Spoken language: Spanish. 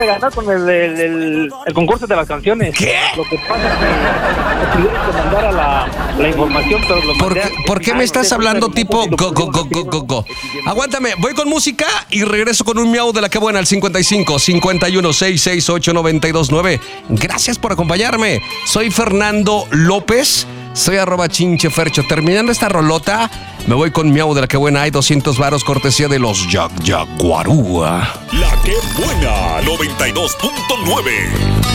ganar con el concurso de las canciones. ¿Qué? Lo que pasa es que tuvieron que mandar a la información, pero lo mandé ¿Por qué me estás hablando tipo go? Aguántame, voy con música y regreso con un miau de la que buena al 55 51 668 929. Gracias por acompañarme. Soy Fernando López. Soy @chinchefercho. Terminando esta rolota, me voy con miau de la que buena. Hay 200 varos cortesía de los Jaguarúa. La que buena 92.9.